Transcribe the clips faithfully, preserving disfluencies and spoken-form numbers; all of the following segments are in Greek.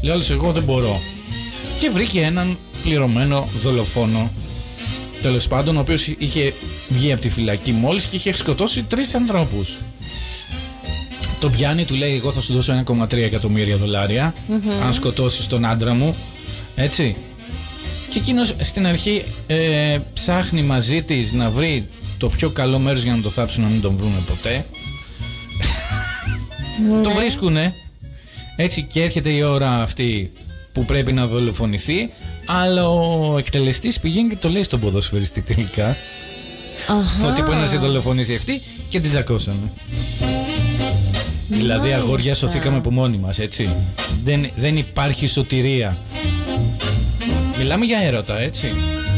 Λέει άλλος, εγώ δεν μπορώ. Και βρήκε έναν πληρωμένο δολοφόνο, τέλος πάντων, ο οποίος είχε βγει από τη φυλακή μόλις και είχε σκοτώσει τρεις ανθρώπους. Τον πιάνει, του λέει: εγώ θα σου δώσω ένα κόμμα τρία εκατομμύρια δολάρια mm-hmm. αν σκοτώσεις τον άντρα μου. Έτσι. Και εκείνος στην αρχή ε, ψάχνει μαζί της να βρει το πιο καλό μέρος για να το θάψουν, να μην τον βρούνε ποτέ. Το βρίσκουνε. Έτσι, και έρχεται η ώρα αυτή που πρέπει να δολοφονηθεί, αλλά ο εκτελεστής πηγαίνει και το λέει στον ποδοσφαιριστή τελικά. Αχα. Ότι πρέπει να σε δολοφονήσει αυτή, και την τζακώσανε. Δηλαδή, αγόρια, σωθήκαμε από μόνοι μας, έτσι. Δεν, δεν υπάρχει σωτηρία. Μιλάμε για έρωτα, έτσι.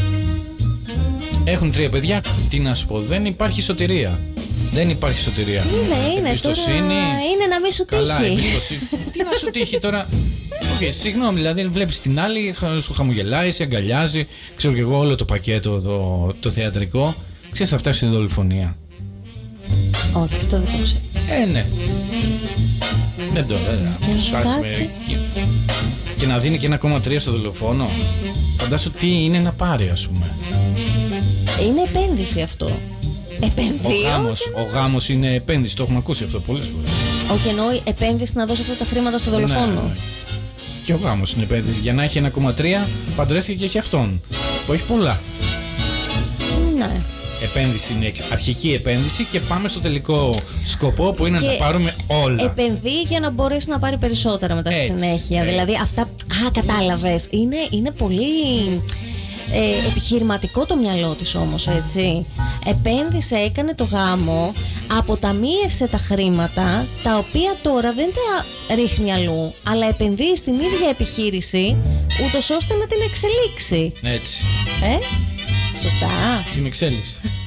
Έχουν τρία παιδιά. Τι να σου πω, δεν υπάρχει σωτηρία. Δεν υπάρχει σωτηρία. Τι είναι, είναι εμπιστοσύνη, τώρα. Είναι να μην σου τύχει. Καλά, εμπιστοσύνη. Τι να σου τύχει τώρα. Okay, συγγνώμη, δηλαδή βλέπεις την άλλη, σου χαμογελάει, σε αγκαλιάζει. Ξέρω και εγώ όλο το πακέτο το, το θεατρικό. Ξέρεις, θα φτάσει στην δολοφονία. Όχι, αυτό δεν το ξέρω. Ε, ναι. Δεν το ξέρω. Και να δίνει και ένα κόμμα τρία στο δολοφόνο. Φαντάσου τι είναι να πάρει, ας πούμε. Είναι επένδυση αυτό. Επενδύει. Ο γάμος, ο γάμος είναι επένδυση, το έχουμε ακούσει αυτό πολλές φορές. Όχι, εννοεί επένδυση να δώσει αυτά τα χρήματα στο δολοφόνο. Ναι. Και ο γάμος είναι επένδυση. Για να έχει ένα κόμμα τρία παντρεύτηκε και έχει αυτόν, που έχει πολλά. Ναι. Επένδυση είναι αρχική επένδυση και πάμε στο τελικό σκοπό που είναι και να τα πάρουμε όλα. Επενδύει για να μπορέσει να πάρει περισσότερα μετά στη έτσι, συνέχεια. Έτσι. Δηλαδή αυτά. Α, κατάλαβες. Είναι, είναι πολύ. Ε, επιχειρηματικό το μυαλό της όμως, έτσι. Επένδυσε, έκανε το γάμο, αποταμίευσε τα χρήματα, τα οποία τώρα δεν τα ρίχνει αλλού, αλλά επενδύει στην ίδια επιχείρηση, ούτως ώστε να την εξελίξει. Έτσι. Ε, σωστά. Την εξέλιξη.